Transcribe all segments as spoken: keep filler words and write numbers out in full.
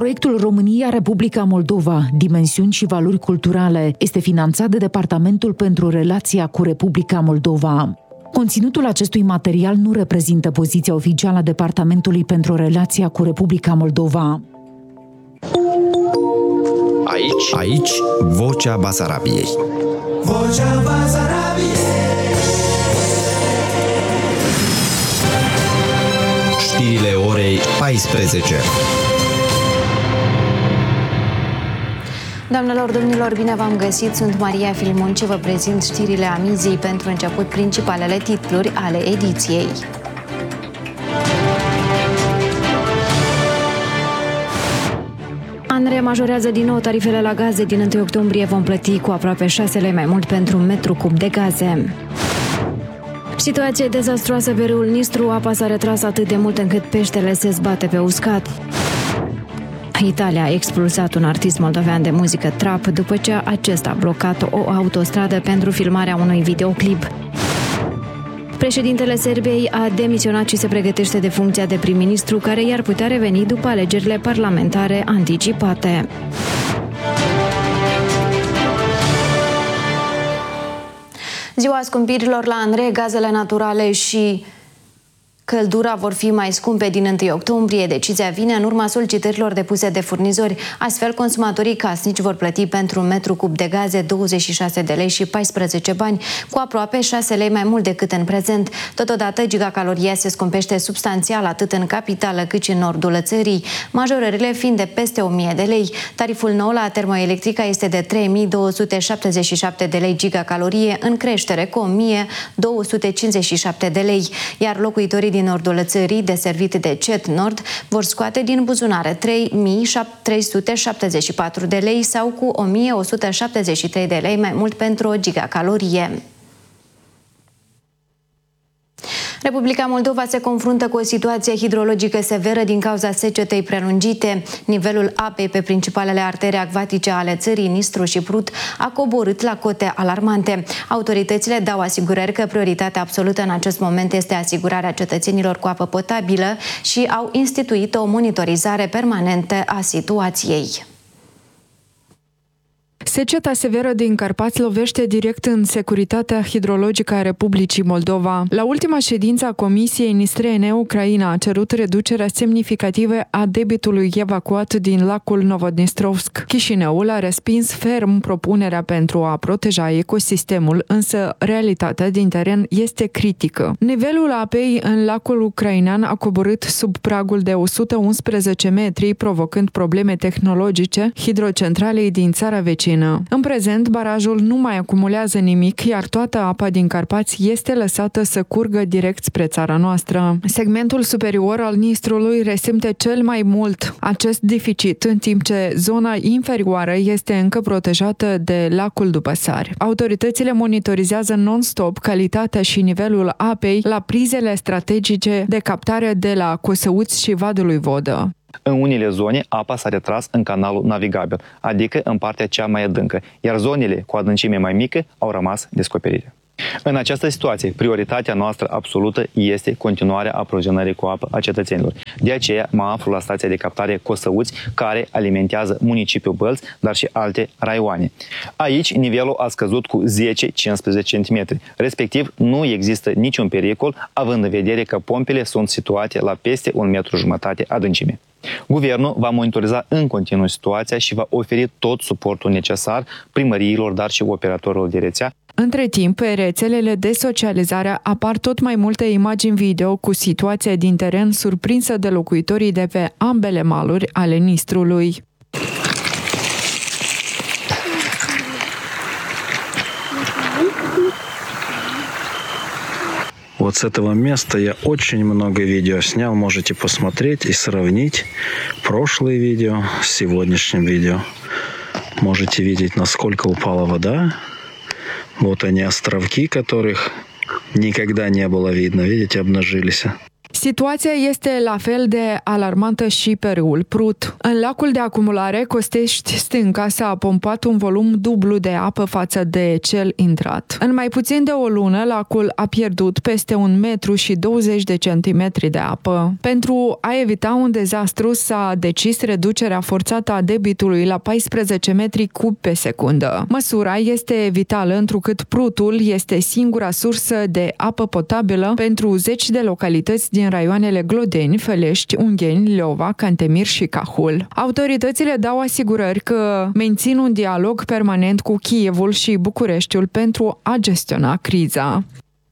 Proiectul România-Republica Moldova, dimensiuni și valori culturale, este finanțat de Departamentul pentru Relația cu Republica Moldova. Conținutul acestui material nu reprezintă poziția oficială a Departamentului pentru Relația cu Republica Moldova. Aici, aici, Vocea Basarabiei. Vocea Basarabiei. Știrile orei paisprezece. Doamnelor, domnilor, bine v-am găsit! Sunt Maria Filmon și vă prezint știrile amiziei pentru început principalele titluri ale ediției. ANRE majorează din nou tarifele la gaze. Din întâi octombrie vom plăti cu aproape șase lei mai mult pentru un metru cub de gaze. Situație dezastruoasă pe râul Nistru, apa s-a retras atât de mult încât peștele se zbate pe uscat. Italia a expulsat un artist moldovean de muzică trap după ce acesta a blocat o autostradă pentru filmarea unui videoclip. Președintele Serbiei a demisionat și se pregătește de funcția de prim-ministru, care i-ar putea reveni după alegerile parlamentare anticipate. Ziua scumpirilor la ANRE, gazele naturale și căldura vor fi mai scumpe din întâi octombrie. Decizia vine în urma solicitărilor depuse de furnizori. Astfel, consumatorii casnici vor plăti pentru un metru cub de gaze douăzeci și șase de lei și paisprezece bani, cu aproape șase lei mai mult decât în prezent. Totodată, gigacaloria se scumpește substanțial atât în capitală cât și în nordul țării, majorările fiind de peste o mie de lei. Tariful nou la termoelectrica este de trei mii două sute șaptezeci și șapte de lei gigacalorie, în creștere cu o mie două sute cincizeci și șapte de lei, iar locuitorii din nordul țării, deservit de C E T Nord, vor scoate din buzunare trei mii trei sute șaptezeci și patru de lei sau cu o mie o sută șaptezeci și trei de lei mai mult pentru o gigacalorie. Republica Moldova se confruntă cu o situație hidrologică severă din cauza secetei prelungite. Nivelul apei pe principalele artere acvatice ale țării, Nistru și Prut, a coborât la cote alarmante. Autoritățile dau asigurări că prioritatea absolută în acest moment este asigurarea cetățenilor cu apă potabilă și au instituit o monitorizare permanentă a situației. Seceta severă din Carpați lovește direct în securitatea hidrologică a Republicii Moldova. La ultima ședință a Comisiei Nistrene-Ucraina a cerut reducerea semnificativă a debitului evacuat din lacul Novodnistrovsk. Chișinăul a respins ferm propunerea pentru a proteja ecosistemul, însă realitatea din teren este critică. Nivelul apei în lacul ucrainean a coborât sub pragul de o sută unsprezece metri, provocând probleme tehnologice hidrocentralei din țara vecină. În prezent, barajul nu mai acumulează nimic, iar toată apa din Carpați este lăsată să curgă direct spre țara noastră. Segmentul superior al Nistrului resimte cel mai mult acest deficit, în timp ce zona inferioară este încă protejată de lacul Dupăsari. Autoritățile monitorizează non-stop calitatea și nivelul apei la prizele strategice de captare de la Cosăuți și Vadului Vodă. În unele zone, apa s-a retras în canalul navigabil, adică în partea cea mai adâncă, iar zonele cu adâncime mai mică au rămas descoperite. În această situație, prioritatea noastră absolută este continuarea aprovizionării cu apă a cetățenilor. De aceea mă aflu la stația de captare Cosăuți, care alimentează municipiul Bălți, dar și alte raioane. Aici nivelul a scăzut cu zece cincisprezece centimetri, respectiv nu există niciun pericol, având în vedere că pompele sunt situate la peste un metru jumătate adâncime. Guvernul va monitoriza în continuu situația și va oferi tot suportul necesar primăriilor, dar și operatorilor de rețea. Între timp, pe rețelele de socializare apar tot mai multe imagini video cu situația din teren surprinsă de locuitorii de pe ambele maluri ale Nistrului. Вот с этого места я очень много видео снял. Можете посмотреть и сравнить прошлые видео с сегодняшним видео. Можете видеть, насколько упала вода. Вот они, островки, которых никогда не было видно. Видите, обнажились. Situația este la fel de alarmantă și pe râul Prut. În lacul de acumulare Costești Stânca s-a pompat un volum dublu de apă față de cel intrat. În mai puțin de o lună, lacul a pierdut peste un metru și douăzeci de centimetri de apă. Pentru a evita un dezastru, s-a decis reducerea forțată a debitului la paisprezece metri cub pe secundă. Măsura este vitală întrucât Prutul este singura sursă de apă potabilă pentru zeci de localități din raioanele Glodeni, Felești, Ungheni, Leova, Cantemir și Cahul. Autoritățile dau asigurări că mențin un dialog permanent cu Kievul și Bucureștiul pentru a gestiona criza.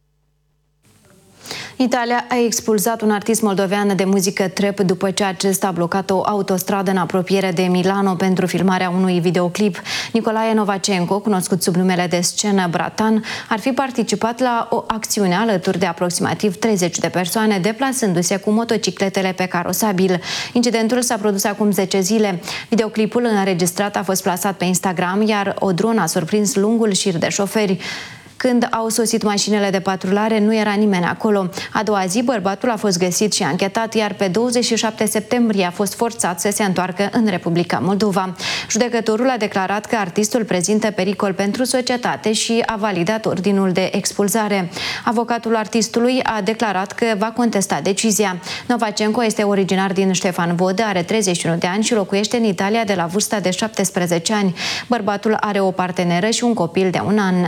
Italia a expulzat un artist moldovean de muzică trap după ce acesta a blocat o autostradă în apropiere de Milano pentru filmarea unui videoclip. Nicolae Novacenco, cunoscut sub numele de scenă Bratan, ar fi participat la o acțiune alături de aproximativ treizeci de persoane, deplasându-se cu motocicletele pe carosabil. Incidentul s-a produs acum zece zile. Videoclipul înregistrat a fost plasat pe Instagram, iar o dronă a surprins lungul șir de șoferi. Când au sosit mașinile de patrulare, nu era nimeni acolo. A doua zi, bărbatul a fost găsit și anchetat, iar pe douăzeci și șapte septembrie a fost forțat să se întoarcă în Republica Moldova. Judecătorul a declarat că artistul prezintă pericol pentru societate și a validat ordinul de expulzare. Avocatul artistului a declarat că va contesta decizia. Novacenco este originar din Ștefan Vodă, are treizeci și unu de ani și locuiește în Italia de la vârsta de șaptesprezece ani. Bărbatul are o parteneră și un copil de un an.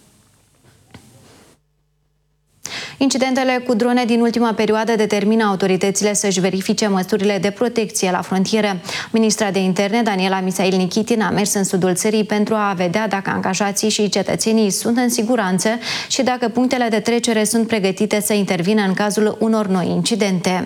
Incidentele cu drone din ultima perioadă determină autoritățile să-și verifice măsurile de protecție la frontieră. Ministra de Interne, Daniela Misail Nichitin, a mers în sudul țării pentru a vedea dacă angajații și cetățenii sunt în siguranță și dacă punctele de trecere sunt pregătite să intervină în cazul unor noi incidente.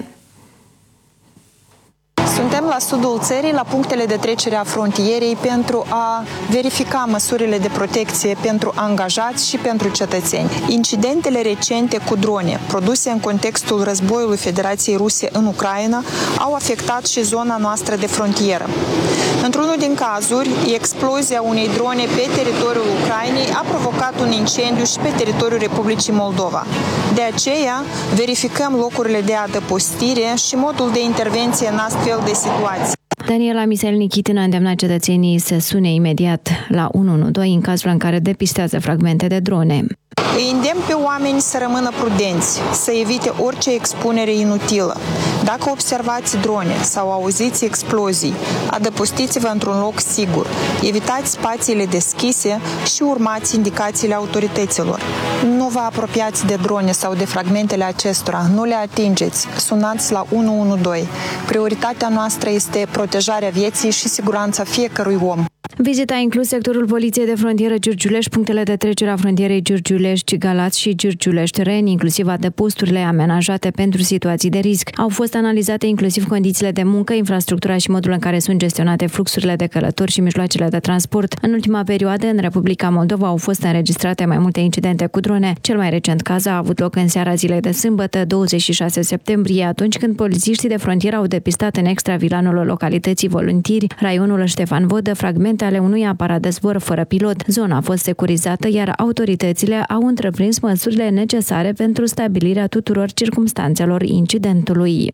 Suntem la sudul țării, la punctele de trecere a frontierei, pentru a verifica măsurile de protecție pentru angajați și pentru cetățeni. Incidentele recente cu drone, produse în contextul războiului Federației Ruse în Ucraina, au afectat și zona noastră de frontieră. Într-unul din cazuri, explozia unei drone pe teritoriul Ucrainei a provocat un incendiu și pe teritoriul Republicii Moldova. De aceea, verificăm locurile de adăpostire și modul de intervenție în astfel de situații. Daniela Misail Nichitin a îndemnat cetățenii să sune imediat la unu unu doi în cazul în care depistează fragmente de drone. Îi îndemn pe oameni să rămână prudenți, să evite orice expunere inutilă. Dacă observați drone sau auziți explozii, adăpostiți-vă într-un loc sigur. Evitați spațiile deschise și urmați indicațiile autorităților. Nu vă apropiați de drone sau de fragmentele acestora, nu le atingeți, sunați la unu unu doi. Prioritatea noastră este protejarea vieții și siguranța fiecărui om. Vizita a inclus sectorul Poliției de Frontieră Giurgiulești, punctele de trecere a frontierei Giurgiulești-Galați și Giurgiulești-Reni, inclusiv adăposturile amenajate pentru situații de risc. Au fost analizate inclusiv condițiile de muncă, infrastructura și modul în care sunt gestionate fluxurile de călători și mijloacele de transport. În ultima perioadă, în Republica Moldova au fost înregistrate mai multe incidente cu drone. Cel mai recent caz a avut loc în seara zilei de sâmbătă, douăzeci și șase septembrie, atunci când polițiștii de frontieră au depistat în extravilanul localității Voluntiri, raionul Ștefan Vodă, fragmente ale unui aparat de zbor fără pilot. Zona a fost securizată, iar autoritățile au întreprins măsurile necesare pentru stabilirea tuturor circumstanțelor incidentului.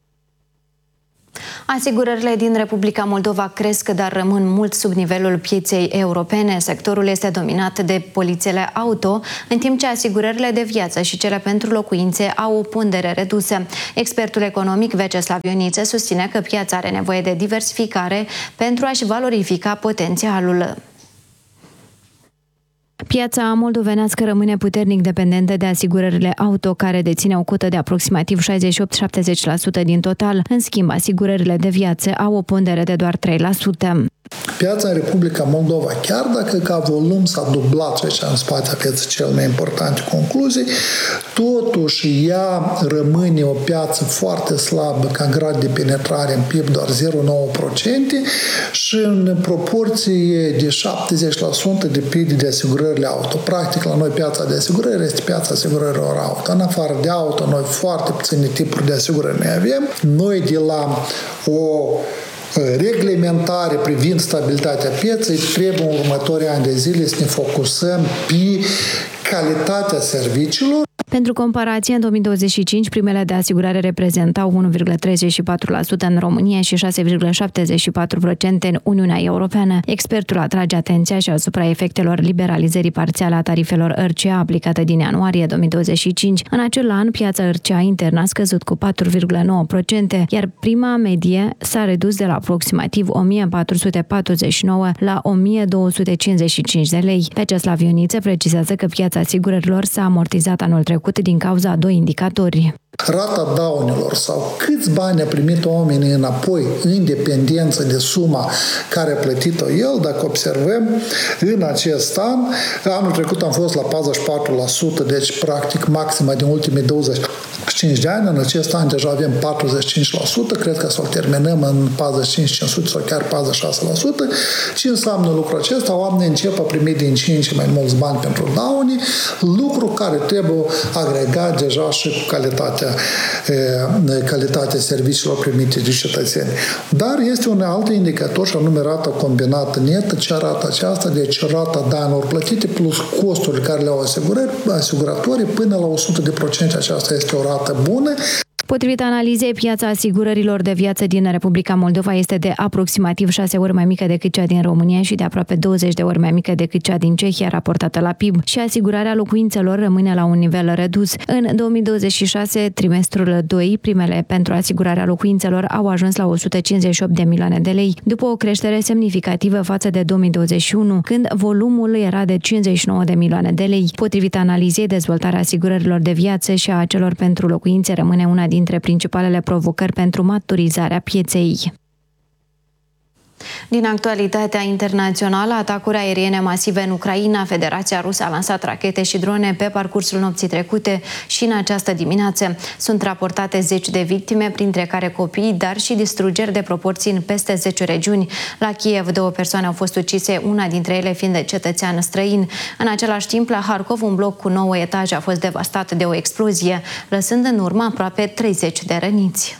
Asigurările din Republica Moldova cresc, dar rămân mult sub nivelul pieței europene. Sectorul este dominat de polițele auto, în timp ce asigurările de viață și cele pentru locuințe au o pondere redusă. Expertul economic Veceslav Ioniță susține că piața are nevoie de diversificare pentru a-și valorifica potențialul. Piața moldovenească rămâne puternic dependentă de asigurările auto, care deține o cotă de aproximativ șaizeci și opt - șaptezeci la sută din total. În schimb, asigurările de viață au o pondere de doar trei la sută. Piața în Republica Moldova, chiar dacă ca volum s-a dublat, ceea ce în spația pieței cel mai importante concluzii, totuși ea rămâne o piață foarte slabă ca grad de penetrare în P I B, doar zero virgulă nouă la sută și în proporție de șaptezeci la sută depinde de asigurările auto. Practic, la noi piața de asigurări este piața asigurărilor auto. În afară de auto, noi foarte puține tipuri de asigurări ne avem. Noi de la o reglementare privind stabilitatea pieței, trebuie în următorii ani de zile să ne focusăm pe calitatea serviciilor. Pentru comparație, în două mii douăzeci și cinci, primele de asigurare reprezentau unu virgulă treizeci și patru la sută în România și șase virgulă șaptezeci și patru la sută în Uniunea Europeană. Expertul atrage atenția și asupra efectelor liberalizării parțiale a tarifelor R C A aplicate din ianuarie două mii douăzeci și cinci. În acel an, piața R C A internă a scăzut cu patru virgulă nouă la sută, iar prima medie s-a redus de la aproximativ o mie patru sute patruzeci și nouă la o mie două sute cincizeci și cinci de lei. Veceslav Ioniță precizează că piața asigurărilor s-a amortizat anul trecut din cauza a doi indicatori. Rata daunelor sau câți bani a primit oamenii înapoi în dependență de suma care a plătit-o el, dacă observăm, în acest an, anul trecut am fost la patruzeci și patru la sută, deci practic maxima din ultimii douăzeci și cinci de ani, în acest an deja avem patruzeci și cinci la sută, cred că să o terminăm în patruzeci și cinci la cinci sute sau chiar patruzeci și șase la sută. Ce înseamnă lucrul acesta? Oamenii încep a primi din ce în ce mai mulți bani pentru daune, lucru care trebuie agregat deja și cu calitatea calitatea serviciilor primite de cetățeni. Dar este un alt indicator și anume rata combinată netă, ce rata aceasta, deci rata daunelor plătite plus costurile care le-au asiguratorii până la o sută de la sută, aceasta este o rată bună. Potrivit analizei, piața asigurărilor de viață din Republica Moldova este de aproximativ șase ori mai mică decât cea din România și de aproape douăzeci de ori mai mică decât cea din Cehia raportată la P I B și asigurarea locuințelor rămâne la un nivel redus. În două mii douăzeci și șase, trimestrul doi, primele pentru asigurarea locuințelor au ajuns la o sută cincizeci și opt de milioane de lei, după o creștere semnificativă față de două mii douăzeci și unu, când volumul era de cincizeci și nouă de milioane de lei. Potrivit analizei, dezvoltarea asigurărilor de viață și a celor pentru locuințe rămâne una din dintre principalele provocări pentru maturizarea pieței. Din actualitatea internațională, atacuri aeriene masive în Ucraina, Federația Rusă a lansat rachete și drone pe parcursul nopții trecute și în această dimineață. Sunt raportate zeci de victime, printre care copii, dar și distrugeri de proporții în peste zece regiuni. La Kiev, două persoane au fost ucise, una dintre ele fiind de cetățean străin. În același timp, la Harkov, un bloc cu nouă etaje a fost devastat de o explozie, lăsând în urmă aproape treizeci de răniți.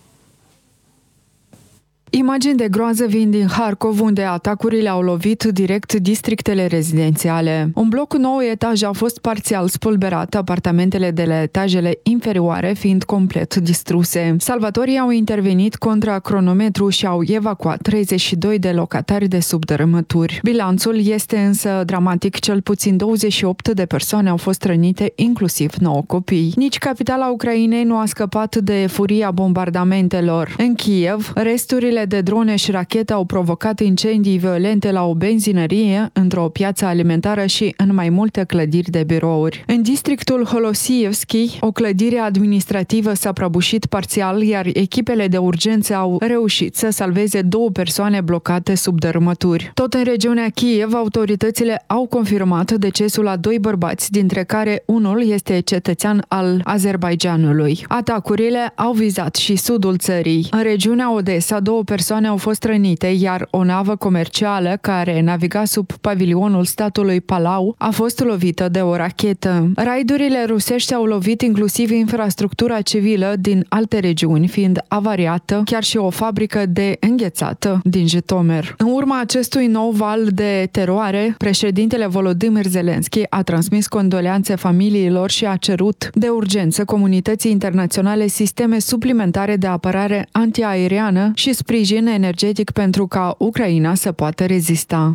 Imagini de groază vin din Harkov, unde atacurile au lovit direct districtele rezidențiale. Un bloc cu nouă etaje a fost parțial spulberat, apartamentele de la etajele inferioare fiind complet distruse. Salvatorii au intervenit contra cronometru și au evacuat treizeci și doi de locatari de sub dărâmături. Bilanțul este însă dramatic, cel puțin douăzeci și opt de persoane au fost rănite, inclusiv nouă copii. Nici capitala Ucrainei nu a scăpat de furia bombardamentelor. În Kiev, resturile de drone și rachete au provocat incendii violente la o benzinărie, într-o piață alimentară și în mai multe clădiri de birouri. În districtul Holosievski, o clădire administrativă s-a prăbușit parțial, iar echipele de urgență au reușit să salveze două persoane blocate sub dărâmături. Tot în regiunea Kiev, autoritățile au confirmat decesul a doi bărbați, dintre care unul este cetățean al Azerbaidjanului. Atacurile au vizat și sudul țării. În regiunea Odessa, două persoane au fost rănite, iar o navă comercială care naviga sub pavilionul statului Palau a fost lovită de o rachetă. Raidurile rusești au lovit inclusiv infrastructura civilă din alte regiuni, fiind avariată chiar și o fabrică de înghețată din Jitomer. În urma acestui nou val de teroare, președintele Volodymyr Zelensky a transmis condoleanțe familiilor și a cerut de urgență comunității internaționale sisteme suplimentare de apărare antiaeriană și sprijin energetic pentru ca Ucraina să poată rezista.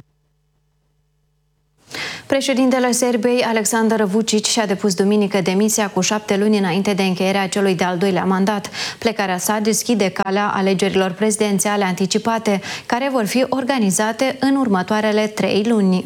Președintele Serbiei, Aleksandar Vučić, și-a depus duminică demisia cu șapte luni înainte de încheierea celui de-al doilea mandat. Plecarea sa deschide calea alegerilor prezidențiale anticipate, care vor fi organizate în următoarele trei luni.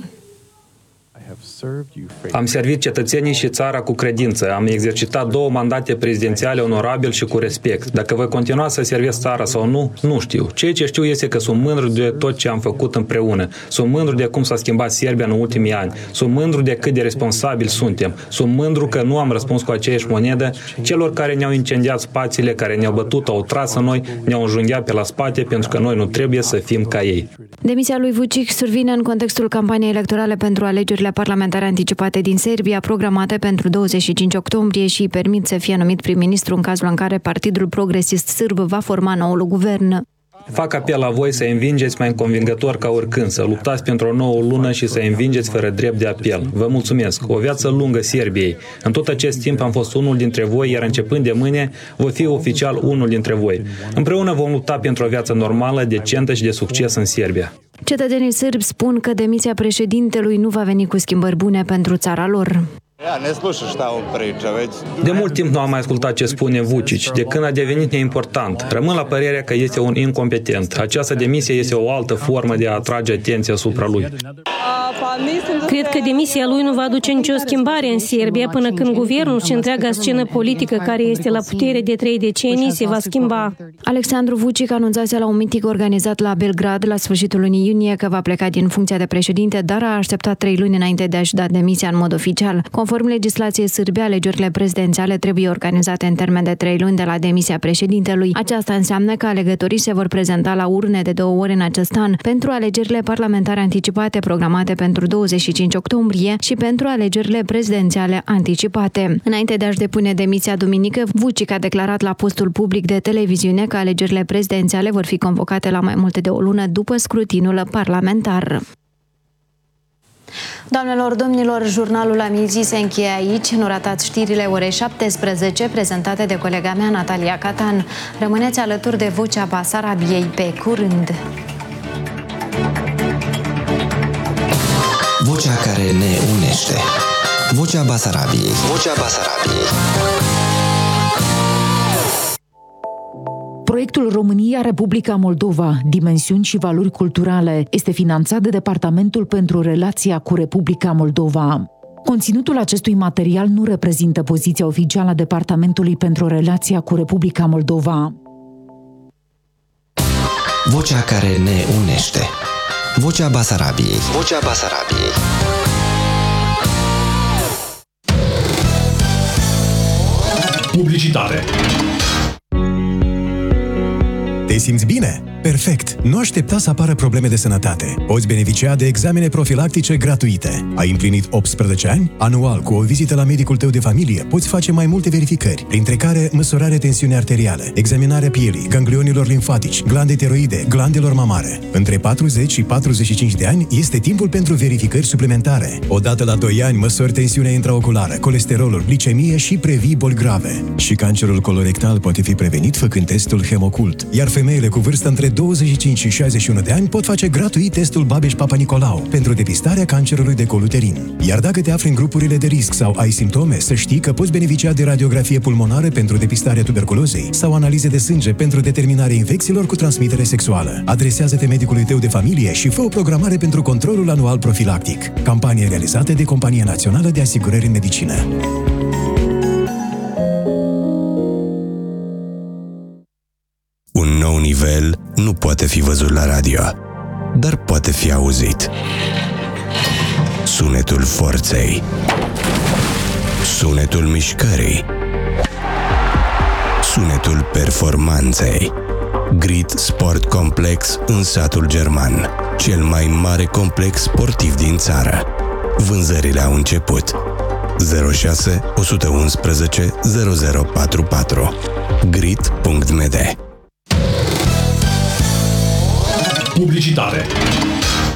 Am servit cetățenii și țara cu credință. Am exercitat două mandate prezidențiale onorabil și cu respect. Dacă voi continua să servesc țara sau nu, nu știu. Ceea ce știu este că sunt mândru de tot ce am făcut împreună. Sunt mândru de cum s-a schimbat Serbia în ultimii ani. Sunt mândru de cât de responsabili suntem. Sunt mândru că nu am răspuns cu aceeași monedă celor care ne-au incendiat spațiile, care ne-au bătut, au tras în noi, ne-au înjunghiat pe la spate, pentru că noi nu trebuie să fim ca ei. Demisia lui Vučić survine în contextul campaniei electorale pentru alegerile parlamentare anticipate din Serbia, programate pentru douăzeci și cinci octombrie, și îi permit să fie numit prim-ministru în cazul în care Partidul Progresist Sârb va forma noul guvern. Fac apel la voi să învingeți mai convingător ca oricând, să luptați pentru o nouă lună și să învingeți fără drept de apel. Vă mulțumesc! O viață lungă Serbiei! În tot acest timp am fost unul dintre voi, iar începând de mâine voi fi oficial unul dintre voi. Împreună vom lupta pentru o viață normală, decentă și de succes în Serbia. Cetățenii sârbi spun că demisia președintelui nu va veni cu schimbări bune pentru țara lor. De mult timp nu am mai ascultat ce spune Vučić, de când a devenit neimportant. Rămân la părerea că este un incompetent. Această demisie este o altă formă de a atrage atenția asupra lui. Cred că demisia lui nu va aduce nicio schimbare în Serbia până când guvernul și întreaga scenă politică care este la putere de trei decenii se va schimba. Alexandru Vučić anunțase la un miting organizat la Belgrad la sfârșitul lunii iunie că va pleca din funcția de președinte, dar a așteptat trei luni înainte de a-și da demisia în mod oficial. Conform legislației sârbe, alegerile prezidențiale trebuie organizate în termen de trei luni de la demisia președintelui. Aceasta înseamnă că alegătorii se vor prezenta la urne de două ori în acest an pentru alegerile parlamentare anticipate programate pentru douăzeci și cinci octombrie și pentru alegerile prezidențiale anticipate. Înainte de a-și depune demisia duminică, Vučić a declarat la postul public de televiziune că alegerile prezidențiale vor fi convocate la mai multe de o lună după scrutinul parlamentar. Doamnelor, domnilor, jurnalul Amiezii se încheie aici. Nu ratați știrile orei șaptesprezece prezentate de colega mea, Natalia Catan. Rămâneți alături de Vocea Basarabiei. Pe curând! Vocea care ne unește. Vocea Basarabiei. Vocea Basarabiei. Proiectul România-Republica Moldova, dimensiuni și valori culturale, este finanțat de Departamentul pentru Relația cu Republica Moldova. Conținutul acestui material nu reprezintă poziția oficială a Departamentului pentru Relația cu Republica Moldova. Vocea care ne unește. Vocea Basarabiei. Vocea Basarabiei. Publicitate. Te simți bine? Perfect! Nu aștepta să apară probleme de sănătate. Poți beneficia de examene profilactice gratuite. Ai împlinit optsprezece ani? Anual, cu o vizită la medicul tău de familie, poți face mai multe verificări, printre care măsurarea tensiunii arteriale, examinarea pielii, ganglionilor limfatici, glande tiroide, glandelor mamare. Între patruzeci și patruzeci și cinci de ani este timpul pentru verificări suplimentare. Odată la doi ani măsori tensiunea intraoculară, colesterolul, glicemie și previi boli grave. Și cancerul colorectal poate fi prevenit făcând testul Hemocult, iar femeile cu vârstă între douăzeci și cinci și șaizeci și unu de ani pot face gratuit testul Babeș-Papa-Nicolau pentru depistarea cancerului de col uterin. Iar dacă te afli în grupurile de risc sau ai simptome, să știi că poți beneficia de radiografie pulmonară pentru depistarea tuberculozei sau analize de sânge pentru determinarea infecțiilor cu transmitere sexuală. Adresează-te medicului tău de familie și fă o programare pentru controlul anual profilactic. Campanie realizată de Compania Națională de Asigurări în Medicină. Un nou nivel nu poate fi văzut la radio, dar poate fi auzit. Sunetul forței. Sunetul mișcării. Sunetul performanței. Grit Sport Complex în satul german. Cel mai mare complex sportiv din țară. Vânzările au început. zero șase unu unu unu zero zero patru patru. grit punct m d. Publicitate.